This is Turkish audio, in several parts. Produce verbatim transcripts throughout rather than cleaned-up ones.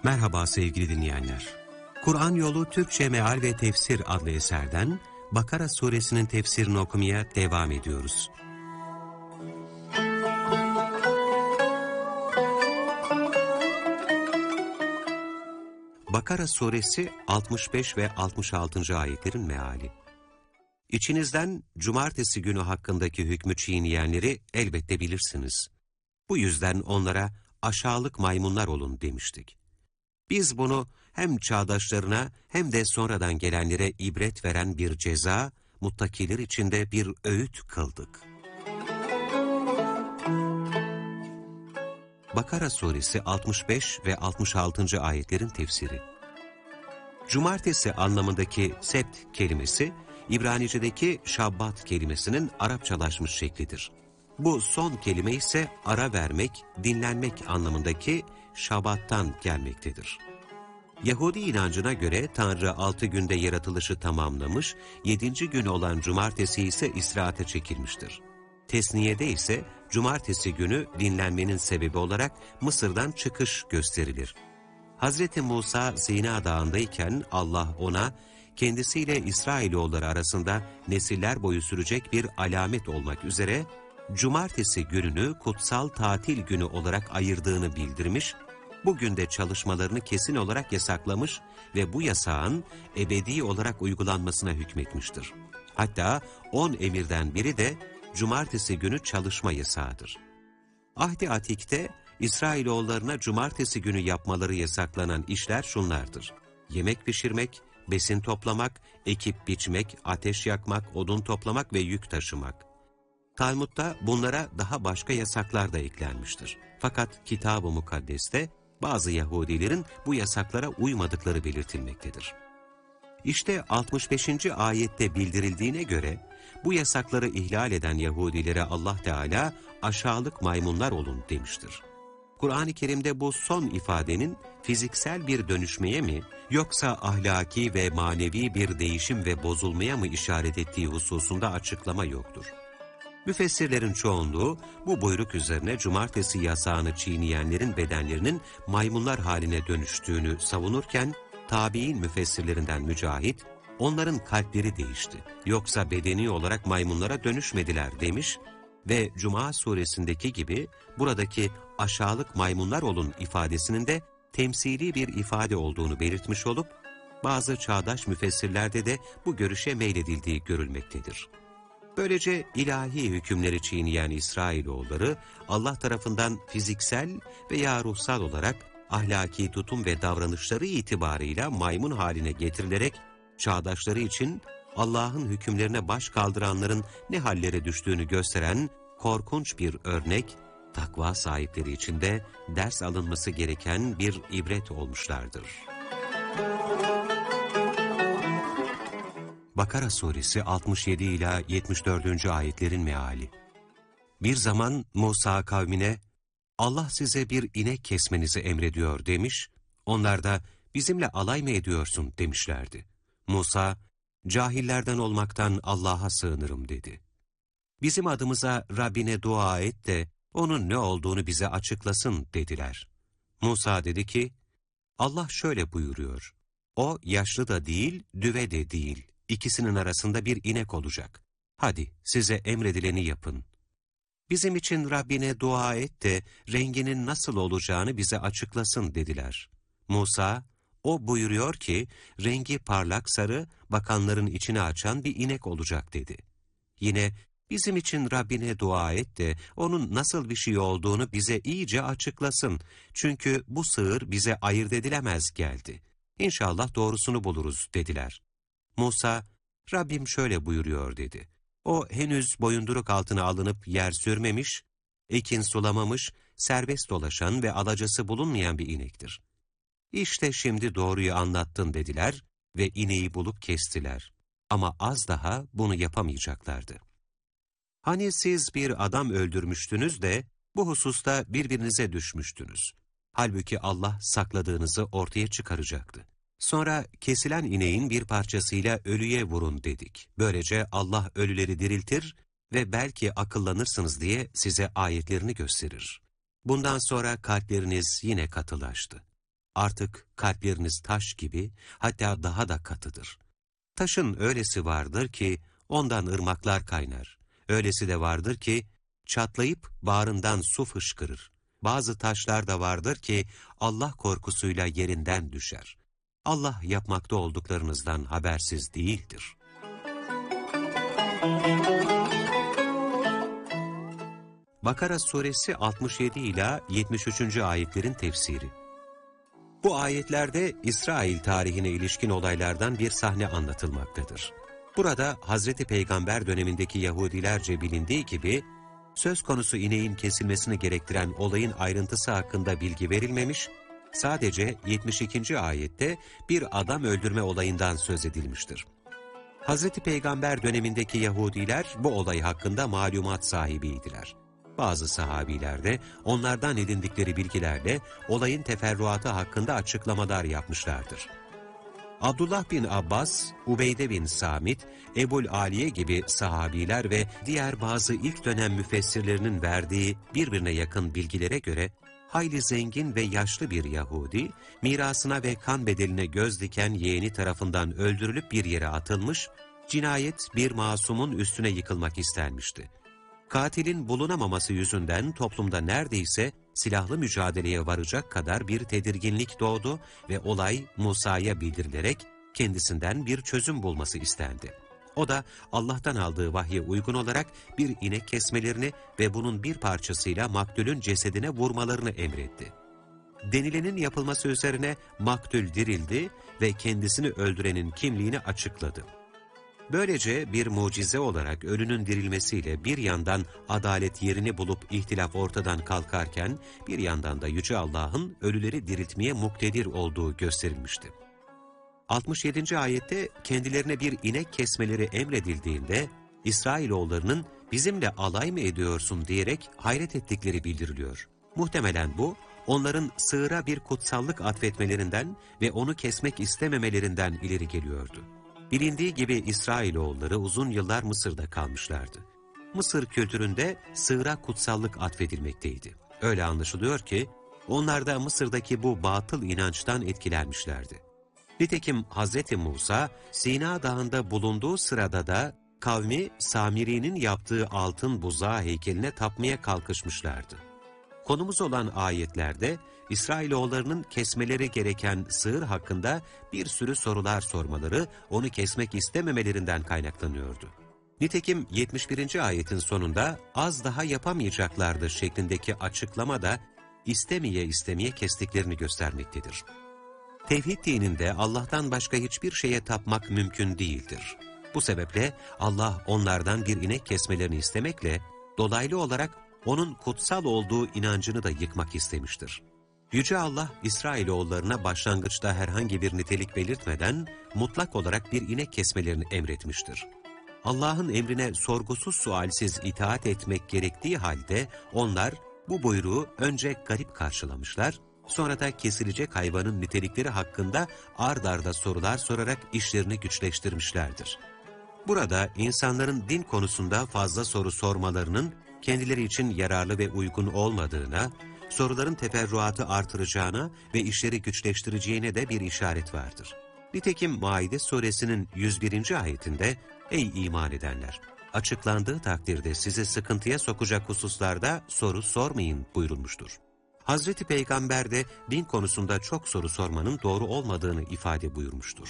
Merhaba sevgili dinleyenler. Kur'an Yolu Türkçe Meal ve Tefsir adlı eserden Bakara suresinin tefsirini okumaya devam ediyoruz. Bakara suresi altmış beş ve altmış altıncı ayetlerin meali. İçinizden cumartesi günü hakkındaki hükmü çiğneyenleri elbette bilirsiniz. Bu yüzden onlara aşağılık maymunlar olun demiştik. Biz bunu hem çağdaşlarına hem de sonradan gelenlere ibret veren bir ceza, muttakiler için de bir öğüt kıldık. Bakara suresi altmış beş ve altmış altıncı ayetlerin tefsiri. Cumartesi anlamındaki sebt kelimesi, İbranice'deki şabbat kelimesinin Arapçalaşmış şeklidir. Bu son kelime ise ara vermek, dinlenmek anlamındaki şabattan gelmektedir. Yahudi inancına göre Tanrı altı günde yaratılışı tamamlamış, yedinci gün olan cumartesi ise istirahate çekilmiştir. Tesniye'de ise cumartesi günü dinlenmenin sebebi olarak Mısır'dan çıkış gösterilir. Hazreti Musa Sina Dağı'ndayken Allah ona, kendisiyle İsrailoğulları arasında nesiller boyu sürecek bir alamet olmak üzere, cumartesi gününü kutsal tatil günü olarak ayırdığını bildirmiş, bugün de çalışmalarını kesin olarak yasaklamış ve bu yasağın ebedi olarak uygulanmasına hükmetmiştir. Hatta on emirden biri de cumartesi günü çalışma yasağıdır. Ahd-i Atik'te İsrailoğullarına cumartesi günü yapmaları yasaklanan işler şunlardır: yemek pişirmek, besin toplamak, ekip biçmek, ateş yakmak, odun toplamak ve yük taşımak. Talmud'da bunlara daha başka yasaklar da eklenmiştir. Fakat Kitab-ı Mukaddes'te bazı Yahudilerin bu yasaklara uymadıkları belirtilmektedir. İşte altmış beşinci ayette bildirildiğine göre bu yasakları ihlal eden Yahudilere Allah Teala aşağılık maymunlar olun demiştir. Kur'an-ı Kerim'de bu son ifadenin fiziksel bir dönüşmeye mi yoksa ahlaki ve manevi bir değişim ve bozulmaya mı işaret ettiği hususunda açıklama yoktur. Müfessirlerin çoğunluğu bu buyruk üzerine cumartesi yasağını çiğneyenlerin bedenlerinin maymunlar haline dönüştüğünü savunurken, tabi'in müfessirlerinden Mücahit, onların kalpleri değişti, yoksa bedeni olarak maymunlara dönüşmediler demiş ve Cuma suresindeki gibi buradaki aşağılık maymunlar olun ifadesinin de temsili bir ifade olduğunu belirtmiş olup, bazı çağdaş müfessirlerde de bu görüşe meyledildiği görülmektedir. Böylece ilahi hükümleri çiğneyen İsrailoğulları Allah tarafından fiziksel veya ruhsal olarak ahlaki tutum ve davranışları itibarıyla maymun haline getirilerek çağdaşları için Allah'ın hükümlerine baş kaldıranların ne hallere düştüğünü gösteren korkunç bir örnek, takva sahipleri için de ders alınması gereken bir ibret olmuşlardır. Bakara suresi altmış yedi ila yetmiş dördüncü ayetlerin meali. Bir zaman Musa kavmine, Allah size bir inek kesmenizi emrediyor demiş, onlar da bizimle alay mı ediyorsun demişlerdi. Musa, cahillerden olmaktan Allah'a sığınırım dedi. Bizim adımıza Rabbine dua et de onun ne olduğunu bize açıklasın dediler. Musa dedi ki, Allah şöyle buyuruyor, o yaşlı da değil, düve de değil. İkisinin arasında bir inek olacak. Hadi size emredileni yapın. Bizim için Rabbine dua et de renginin nasıl olacağını bize açıklasın dediler. Musa, o buyuruyor ki rengi parlak sarı, bakanların içine açan bir inek olacak dedi. Yine bizim için Rabbine dua et de onun nasıl bir şey olduğunu bize iyice açıklasın. Çünkü bu sığır bize ayırt edilemez geldi. İnşallah doğrusunu buluruz dediler. Musa, Rabbim şöyle buyuruyor dedi. O henüz boyunduruk altına alınıp yer sürmemiş, ekin sulamamış, serbest dolaşan ve alacası bulunmayan bir inektir. İşte şimdi doğruyu anlattın dediler ve ineği bulup kestiler. Ama az daha bunu yapamayacaklardı. Hani siz bir adam öldürmüştünüz de bu hususta birbirinize düşmüştünüz. Halbuki Allah sakladığınızı ortaya çıkaracaktı. Sonra kesilen ineğin bir parçasıyla ölüye vurun dedik. Böylece Allah ölüleri diriltir ve belki akıllanırsınız diye size ayetlerini gösterir. Bundan sonra kalpleriniz yine katılaştı. Artık kalpleriniz taş gibi, hatta daha da katıdır. Taşın öylesi vardır ki ondan ırmaklar kaynar. Öylesi de vardır ki çatlayıp bağrından su fışkırır. Bazı taşlar da vardır ki Allah korkusuyla yerinden düşer. Allah yapmakta olduklarınızdan habersiz değildir. Bakara suresi altmış yedi ila yetmiş üçüncü ayetlerin tefsiri. Bu ayetlerde İsrail tarihine ilişkin olaylardan bir sahne anlatılmaktadır. Burada Hazreti Peygamber dönemindeki Yahudilerce bilindiği gibi, söz konusu ineğin kesilmesini gerektiren olayın ayrıntısı hakkında bilgi verilmemiş, sadece yetmiş ikinci ayette bir adam öldürme olayından söz edilmiştir. Hazreti Peygamber dönemindeki Yahudiler bu olay hakkında malumat sahibiydiler. Bazı sahabiler de onlardan edindikleri bilgilerle olayın teferruatı hakkında açıklamalar yapmışlardır. Abdullah bin Abbas, Ubeyde bin Samit, Ebul Aliye gibi sahabiler ve diğer bazı ilk dönem müfessirlerinin verdiği birbirine yakın bilgilere göre, hayli zengin ve yaşlı bir Yahudi, mirasına ve kan bedeline göz diken yeğeni tarafından öldürülüp bir yere atılmış, cinayet bir masumun üstüne yıkılmak istenmişti. Katilin bulunamaması yüzünden toplumda neredeyse silahlı mücadeleye varacak kadar bir tedirginlik doğdu ve olay Musa'ya bildirilerek kendisinden bir çözüm bulması istendi. O da Allah'tan aldığı vahye uygun olarak bir inek kesmelerini ve bunun bir parçasıyla maktulün cesedine vurmalarını emretti. Denilenin yapılması üzerine maktul dirildi ve kendisini öldürenin kimliğini açıkladı. Böylece bir mucize olarak ölünün dirilmesiyle bir yandan adalet yerini bulup ihtilaf ortadan kalkarken, bir yandan da Yüce Allah'ın ölüleri diriltmeye muktedir olduğu gösterilmişti. altmış yedinci ayette kendilerine bir inek kesmeleri emredildiğinde, İsrailoğullarının bizimle alay mı ediyorsun diyerek hayret ettikleri bildiriliyor. Muhtemelen bu, onların sığıra bir kutsallık atfetmelerinden ve onu kesmek istememelerinden ileri geliyordu. Bilindiği gibi İsrailoğulları uzun yıllar Mısır'da kalmışlardı. Mısır kültüründe sığıra kutsallık atfedilmekteydi. Öyle anlaşılıyor ki onlar da Mısır'daki bu batıl inançtan etkilenmişlerdi. Nitekim Hazreti Musa Sina Dağı'nda bulunduğu sırada da kavmi Samiri'nin yaptığı altın buzağı heykeline tapmaya kalkışmışlardı. Konumuz olan ayetlerde İsrailoğullarının kesmeleri gereken sığır hakkında bir sürü sorular sormaları onu kesmek istememelerinden kaynaklanıyordu. Nitekim yetmiş birinci ayetin sonunda az daha yapamayacaklardı şeklindeki açıklama da istemeye istemeye kestiklerini göstermektedir. Tevhid dininde Allah'tan başka hiçbir şeye tapmak mümkün değildir. Bu sebeple Allah onlardan bir inek kesmelerini istemekle dolaylı olarak onun kutsal olduğu inancını da yıkmak istemiştir. Yüce Allah, İsrailoğullarına başlangıçta herhangi bir nitelik belirtmeden mutlak olarak bir inek kesmelerini emretmiştir. Allah'ın emrine sorgusuz sualsiz itaat etmek gerektiği halde onlar bu buyruğu önce garip karşılamışlar, sonra da kesilecek hayvanın nitelikleri hakkında ard arda sorular sorarak işlerini güçleştirmişlerdir. Burada insanların din konusunda fazla soru sormalarının kendileri için yararlı ve uygun olmadığına, soruların teferruatı artıracağına ve işleri güçleştireceğine de bir işaret vardır. Nitekim Maide suresinin yüz birinci ayetinde, "Ey iman edenler! Açıklandığı takdirde sizi sıkıntıya sokacak hususlarda soru sormayın" buyurulmuştur. Hazreti Peygamber de din konusunda çok soru sormanın doğru olmadığını ifade buyurmuştur.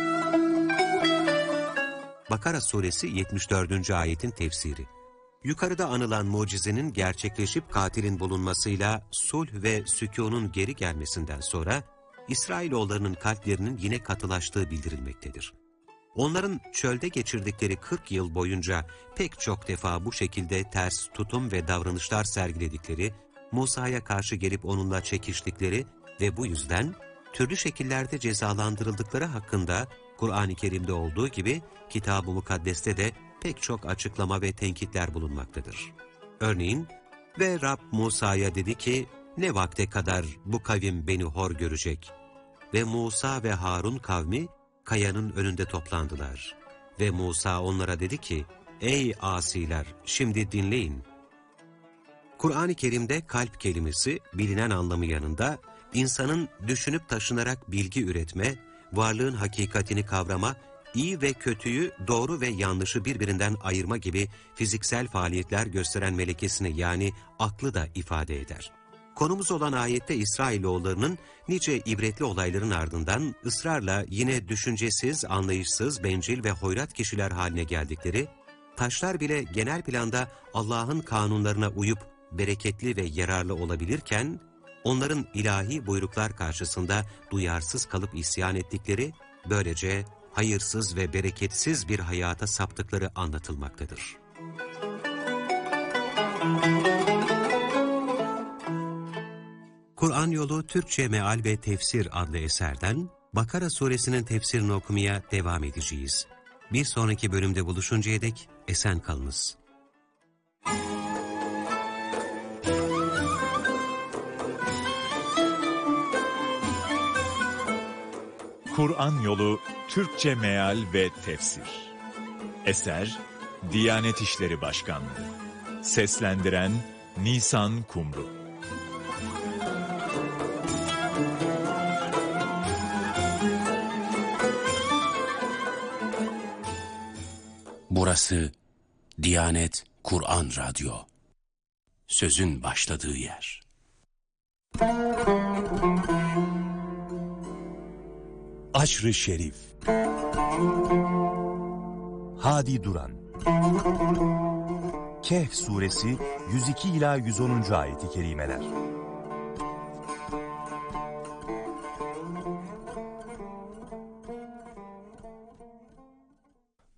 Bakara suresi yetmiş dördüncü ayetin tefsiri. Yukarıda anılan mucizenin gerçekleşip katilin bulunmasıyla sulh ve sükûnun geri gelmesinden sonra İsrailoğullarının kalplerinin yine katılaştığı bildirilmektedir. Onların çölde geçirdikleri kırk yıl boyunca pek çok defa bu şekilde ters tutum ve davranışlar sergiledikleri, Musa'ya karşı gelip onunla çekiştikleri ve bu yüzden türlü şekillerde cezalandırıldıkları hakkında Kur'an-ı Kerim'de olduğu gibi Kitab-ı Mukaddes'te de pek çok açıklama ve tenkitler bulunmaktadır. Örneğin, ve Rab Musa'ya dedi ki, ne vakte kadar bu kavim beni hor görecek? Ve Musa ve Harun kavmi kayanın önünde toplandılar. Ve Musa onlara dedi ki, ey asiler, şimdi dinleyin. Kur'an-ı Kerim'de kalp kelimesi bilinen anlamı yanında insanın düşünüp taşınarak bilgi üretme, varlığın hakikatini kavrama, iyi ve kötüyü, doğru ve yanlışı birbirinden ayırma gibi fiziksel faaliyetler gösteren melekesini yani aklı da ifade eder. Konumuz olan ayette İsrailoğullarının nice ibretli olayların ardından ısrarla yine düşüncesiz, anlayışsız, bencil ve hoyrat kişiler haline geldikleri, taşlar bile genel planda Allah'ın kanunlarına uyup bereketli ve yararlı olabilirken, onların ilahi buyruklar karşısında duyarsız kalıp isyan ettikleri, böylece hayırsız ve bereketsiz bir hayata saptıkları anlatılmaktadır. Kur'an Yolu Türkçe Meal ve Tefsir adlı eserden Bakara suresinin tefsirini okumaya devam edeceğiz. Bir sonraki bölümde buluşuncaya dek esen kalınız. Kur'an Yolu Türkçe Meal ve Tefsir. Eser Diyanet İşleri Başkanlığı. Seslendiren Nisan Kumru. Burası Diyanet Kur'an Radyo. Sözün başladığı yer. Aşr-ı Şerif. Hadi Duran. Kehf suresi yüz iki ila yüz onuncu ayeti kerimeler.